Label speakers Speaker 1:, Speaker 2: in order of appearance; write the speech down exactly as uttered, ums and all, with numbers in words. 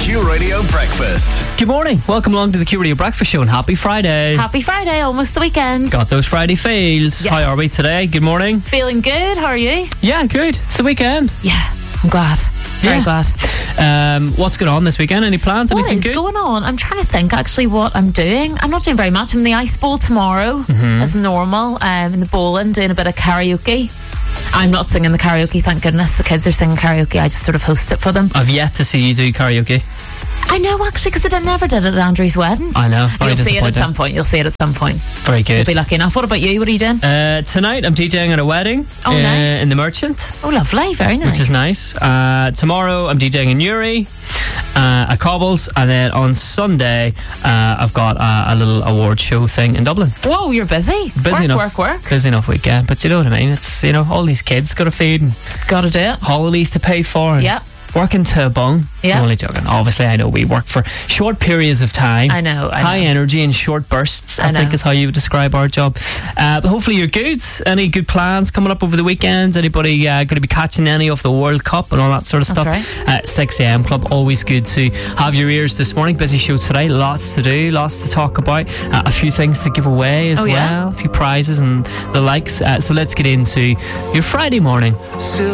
Speaker 1: Q Radio Breakfast.
Speaker 2: Good morning. Welcome along to the Q Radio Breakfast Show and happy Friday.
Speaker 3: Happy Friday, almost the weekend.
Speaker 2: Got those Friday feels.
Speaker 3: Yes.
Speaker 2: How are we today? Good morning.
Speaker 3: Feeling good, how are you?
Speaker 2: Yeah, good. It's the weekend.
Speaker 3: Yeah, I'm glad. Very
Speaker 2: Yeah.
Speaker 3: glad.
Speaker 2: Um, what's going on this weekend? Any plans?
Speaker 3: What
Speaker 2: Anything
Speaker 3: is
Speaker 2: good?
Speaker 3: going on? I'm trying to think actually what I'm doing. I'm not doing very much. I'm in the Ice Bowl tomorrow,
Speaker 2: Mm-hmm.
Speaker 3: as normal, um, in the bowling, doing a bit of karaoke. I'm not singing the karaoke, thank goodness. The kids are singing karaoke. I just sort of host it for them.
Speaker 2: I've yet to see you do karaoke.
Speaker 3: I know, actually, because I never did it at Andrew's wedding.
Speaker 2: I know. Very
Speaker 3: You'll see it at
Speaker 2: disappointing.
Speaker 3: some point. You'll see it at some point.
Speaker 2: Very
Speaker 3: You'll
Speaker 2: good.
Speaker 3: be lucky enough. What about you? What are you doing?
Speaker 2: Uh, tonight I'm DJing at a wedding
Speaker 3: Oh,
Speaker 2: uh,
Speaker 3: nice.
Speaker 2: in the Merchant,
Speaker 3: Oh, lovely. Very nice.
Speaker 2: which is nice. Uh, tomorrow I'm DJing in Newry, uh, at Cobbles, and then on Sunday uh, I've got a, a little award show thing in Dublin.
Speaker 3: Whoa, you're busy.
Speaker 2: Busy
Speaker 3: work,
Speaker 2: enough.
Speaker 3: work, work.
Speaker 2: Busy enough weekend, but you know what I mean. It's, you know, all these kids got to feed and
Speaker 3: Gotta do it.
Speaker 2: holidays to pay for. And
Speaker 3: Yep.
Speaker 2: Working to a bone.
Speaker 3: Yeah.
Speaker 2: I'm only joking. Obviously, I know we work for short periods of time.
Speaker 3: I know, I
Speaker 2: High
Speaker 3: know.
Speaker 2: energy and short bursts, I,
Speaker 3: I
Speaker 2: think
Speaker 3: know.
Speaker 2: is how you would describe our job. Uh, but hopefully you're good. Any good plans coming up over the weekends? Anybody uh, going to be catching any of the World Cup and all that sort of
Speaker 3: That's
Speaker 2: stuff? Uh, six a.m. Club, always good to have your ears this morning. Busy show today. Lots to do, lots to talk about. Uh, a few things to give away as
Speaker 3: Oh,
Speaker 2: well.
Speaker 3: yeah?
Speaker 2: A few prizes and the likes. Uh, so let's get into your Friday morning.